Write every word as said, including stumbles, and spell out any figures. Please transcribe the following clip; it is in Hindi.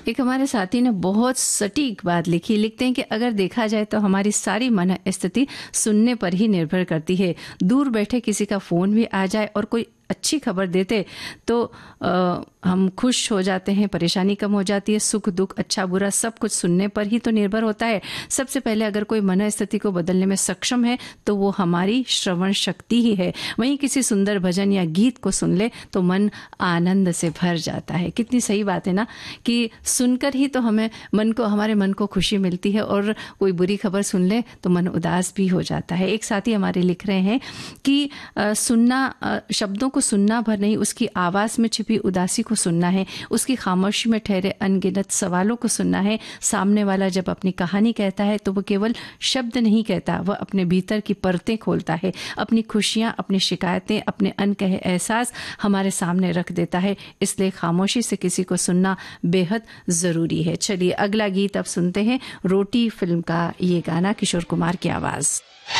एक हमारे साथी ने बहुत सटीक बात लिखी। लिखते हैं कि अगर देखा जाए तो हमारी सारी मन स्थिति सुनने पर ही निर्भर करती है। दूर बैठे किसी का फोन भी आ जाए और कोई अच्छी खबर देते तो आ, हम खुश हो जाते हैं, परेशानी कम हो जाती है। सुख दुख अच्छा बुरा सब कुछ सुनने पर ही तो निर्भर होता है। सबसे पहले अगर कोई मन स्थिति को बदलने में सक्षम है तो वो हमारी श्रवण शक्ति ही है। वहीं किसी सुंदर भजन या गीत को सुन ले तो मन आनंद से भर जाता है। कितनी सही बात है ना, कि सुनकर ही तो हमें मन को हमारे मन को खुशी मिलती है, और कोई बुरी खबर सुन ले तो मन उदास भी हो जाता है। एक साथी हमारे लिख रहे हैं कि आ, सुनना आ, शब्दों को सुनना भर नहीं, उसकी आवाज में छिपी उदासी को सुनना है, उसकी खामोशी में ठहरे अनगिनत सवालों को सुनना है। सामने वाला जब अपनी कहानी कहता है तो वो केवल शब्द नहीं कहता, वह अपने भीतर की परतें खोलता है, अपनी खुशियां, अपनी शिकायतें, अपने अनकहे एहसास हमारे सामने रख देता है। इसलिए खामोशी से किसी को सुनना बेहद जरूरी है। चलिए अगला गीत अब सुनते हैं। रोटी फिल्म का ये गाना, किशोर कुमार की आवाज।